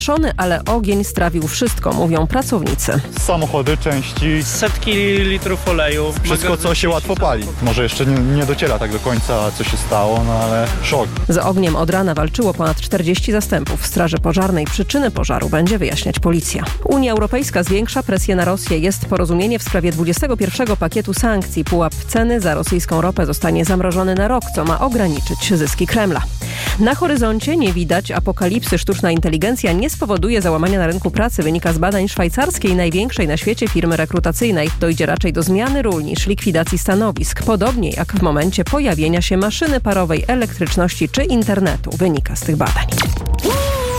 ale ogień strawił wszystko, mówią pracownicy. Samochody, części, setki litrów oleju. wszystko co się łatwo pali. Może jeszcze nie dociera tak do końca, co się stało, no ale szok. Z ogniem od rana walczyło ponad 40 zastępów Straży Pożarnej. Przyczyny pożaru będzie wyjaśniać policja. Unia Europejska zwiększa presję na Rosję. Jest porozumienie w sprawie 21 pakietu sankcji. Pułap ceny za rosyjską ropę zostanie zamrożony na rok, co ma ograniczyć zyski Kremla. Na horyzoncie nie widać apokalipsy. Sztuczna inteligencja nie spowoduje załamania na rynku pracy, wynika z badań szwajcarskiej, największej na świecie firmy rekrutacyjnej. Dojdzie raczej do zmiany ról niż likwidacji stanowisk, podobnie jak w momencie pojawienia się maszyny parowej, elektryczności czy internetu, wynika z tych badań.